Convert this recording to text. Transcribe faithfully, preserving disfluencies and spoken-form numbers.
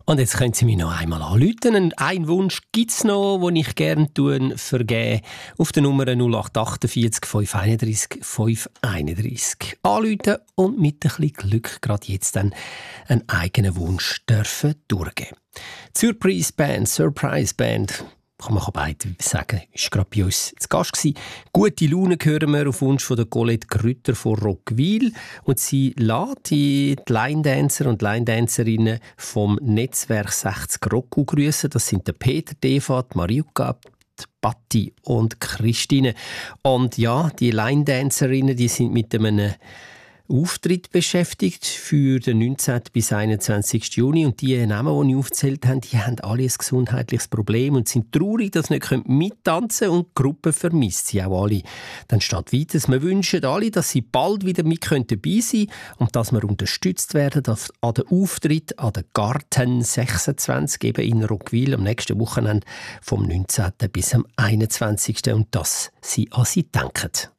Und jetzt können Sie mich noch einmal anrufen. Einen Wunsch gibt es noch, den ich gerne vergebe. Auf der Nummer null acht achtundvierzig fünf einunddreissig fünf einunddreissig. Anrufen und mit ein bisschen Glück gerade jetzt dann einen eigenen Wunsch dürfen durchgeben. Surprise Band, Surprise Band. Kann man beide sagen, ist gerade bei uns zu Gast gewesen. Gute Laune hören wir auf Wunsch von der Colette Grütter von Roggwil. Und sie lädt die Line-Dancer und Line-Dancerinnen vom Netzwerk sechzig Rocco grüßen. Das sind der Peter, die Eva, die Mariuka, die Patti und Christine. Und ja, die Line-Dancerinnen, die sind mit einem Auftritt beschäftigt für den neunzehnten bis einundzwanzigsten Juni. Und die Namen, die ich aufgezählt habe, die haben alle ein gesundheitliches Problem und sind traurig, dass sie nicht mittanzen können. Und die Gruppe vermisst sie auch alle. Dann steht weiter, wir wünschen alle, dass sie bald wieder mit dabei sein können und dass wir unterstützt werden dass an den Auftritt an der Garten sechsundzwanzig eben in Roggwil am nächsten Wochenende vom neunzehnten bis am einundzwanzigsten Und dass sie an sie denken.